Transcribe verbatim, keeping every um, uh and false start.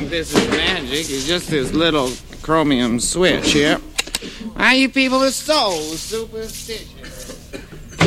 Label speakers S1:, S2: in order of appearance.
S1: think this is magic. It's just this little chromium switch here. Why you people are so superstitious?